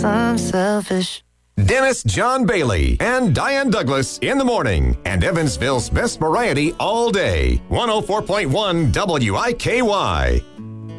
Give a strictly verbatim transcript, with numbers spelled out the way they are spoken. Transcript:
I'm selfish. Dennis John Bailey and Diane Douglas in the morning, and Evansville's best variety all day. one oh four point one W I K Y.